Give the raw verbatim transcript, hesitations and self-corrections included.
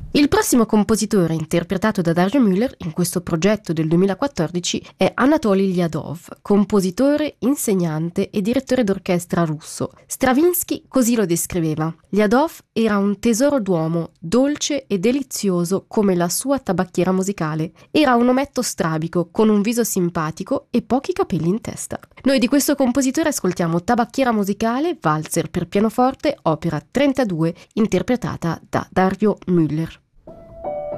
Il prossimo compositore interpretato da Dario Müller in questo progetto del duemilaquattordici è Anatolij Lyadov, compositore, insegnante e direttore d'orchestra russo. Stravinsky così lo descriveva: Lyadov era un tesoro d'uomo, dolce e delizioso come la sua tabacchiera musicale. Era un ometto strabico, con un viso simpatico e pochi capelli in testa. Noi di questo compositore ascoltiamo Tabacchiera musicale, valzer per pianoforte, opera trentadue, interpretata da Dario Müller.